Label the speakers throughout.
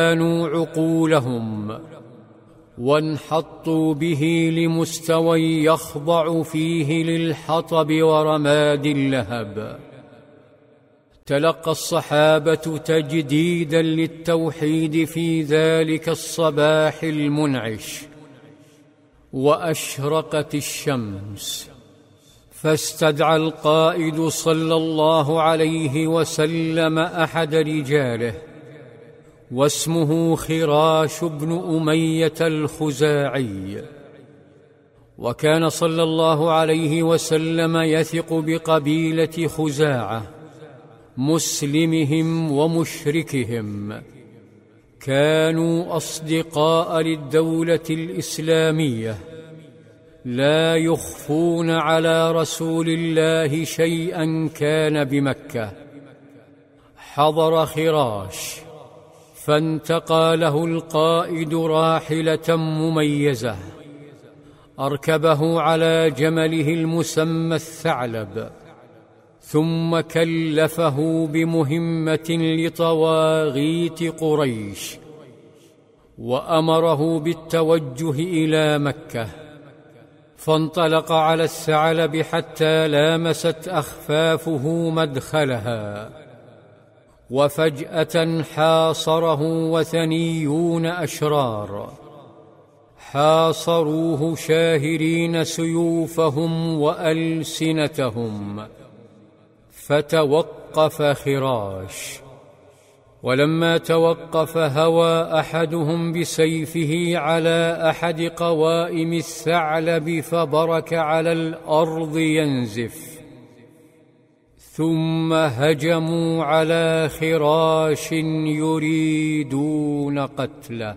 Speaker 1: كانوا عقولهم وانحطوا به لمستوى يخضع فيه للحطب ورماد اللهب. تلقى الصحابة تجديدا للتوحيد في ذلك الصباح المنعش، وأشرقت الشمس، فاستدعى القائد صلى الله عليه وسلم أحد رجاله، واسمه خراش بن أمية الخزاعي. وكان صلى الله عليه وسلم يثق بقبيلة خزاعة، مسلمهم ومشركهم، كانوا أصدقاء للدولة الإسلامية، لا يخفون على رسول الله شيئا كان بمكة. حضر خراش، فانتقى له القائد راحلة مميزة، أركبه على جمله المسمى الثعلب، ثم كلفه بمهمة لطواغيت قريش، وأمره بالتوجه إلى مكة. فانطلق على الثعلب حتى لامست أخفافه مدخلها، وفجأة حاصره وثنيون أشرار، حاصروه شاهرين سيوفهم وألسنتهم، فتوقف خراش. ولما توقف هوى أحدهم بسيفه على أحد قوائم الثعلب فبرك على الأرض ينزف، ثم هجموا على خراش يريدون قتله.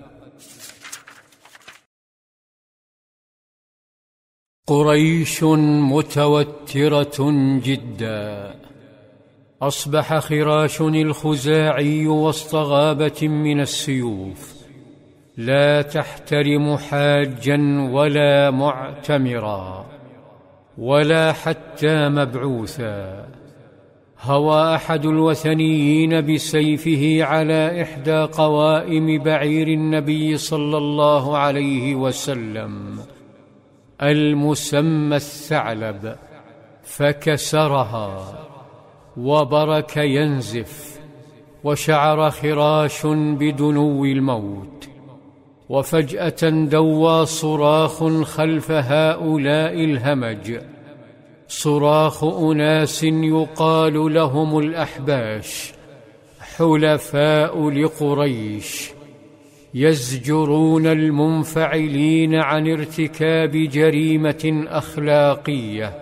Speaker 1: قريش متوترة جدا. أصبح خراش الخزاعي وسط غابة من السيوف، لا تحترم حاجا ولا معتمرا ولا حتى مبعوثا. هوى أحد الوثنيين بسيفه على إحدى قوائم بعير النبي صلى الله عليه وسلم المسمى الثعلب، فكسرها، وبرك ينزف، وشعر خراش بدنو الموت. وفجأة دوى صراخ خلف هؤلاء الهمج، صراخ أناس يقال لهم الأحباش، حلفاء لقريش، يزجرون المنفعلين عن ارتكاب جريمة أخلاقية،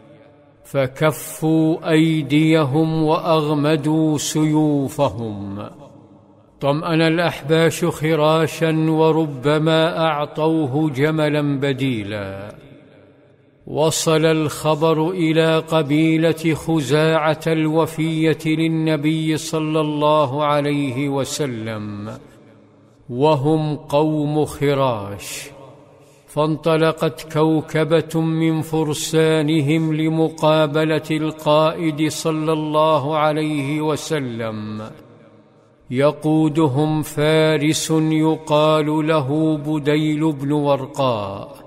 Speaker 1: فكفوا أيديهم وأغمدوا سيوفهم. طمأن الأحباش خراشا، وربما أعطوه جملا بديلا. وصل الخبر إلى قبيلة خزاعة الوفية للنبي صلى الله عليه وسلم، وهم قوم خراش. فانطلقت كوكبة من فرسانهم لمقابلة القائد صلى الله عليه وسلم، يقودهم فارس يقال له بديل بن ورقاء.